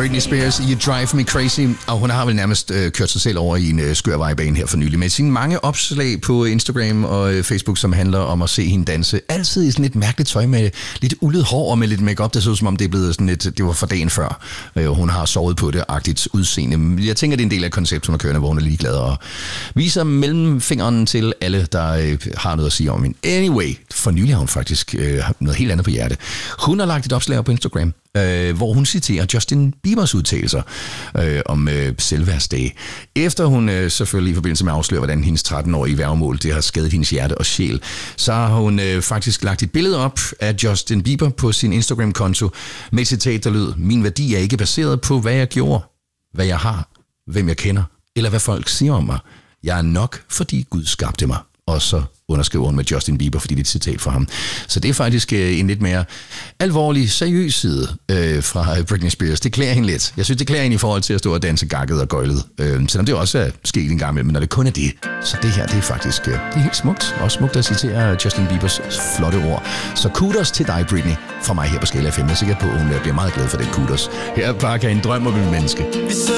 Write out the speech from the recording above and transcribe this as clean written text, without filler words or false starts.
Britney Spears, You Drive Me Crazy. Og hun har vel nærmest kørt sig selv over i en skør vejbane her for nylig. Med sine mange opslag på Instagram og Facebook, som handler om at se hende danse. Altid i sådan lidt mærkeligt tøj med lidt ullet hår og med lidt makeup. Det så ud som om det er blevet sådan lidt, det var for dagen før. Hun har sovet på det-agtigt udseende. Jeg tænker, det er en del af konceptet, hun har kørende, hvor hun er ligeglad og viser mellemfingeren til alle, der har noget at sige om hende. Anyway, for nylig har hun faktisk noget helt andet på hjerte. Hun har lagt et opslag op på Instagram, hvor hun citerer Justin Biebers udtalelser om selvværdsdag. Efter hun selvfølgelig i forbindelse med at afsløre, hvordan hendes 13-årige værgemål det har skadet hendes hjerte og sjæl, så har hun faktisk lagt et billede op af Justin Bieber på sin Instagram-konto med et citat, der lød: "Min værdi er ikke baseret på, hvad jeg gjorde, hvad jeg har, hvem jeg kender, eller hvad folk siger om mig. Jeg er nok, fordi Gud skabte mig." Og så underskriver hun med Justin Bieber, fordi det er et citat fra ham. Så det er faktisk en lidt mere alvorlig, seriøs side fra Britney Spears. Det klæder hende lidt. Jeg synes, det klæder hende i forhold til at stå og danse gakket og gøjlet. Selvom det også er sket en gang imellem, men når det kun er det. Så det her, det er faktisk det er helt smukt. Også smukt at citere Justin Biebers flotte ord. Så kudos til dig, Britney, fra mig her på Skala FM. Jeg er sikker på, at hun bliver meget glad for den kudos. Her bare kan en drøm om en menneske.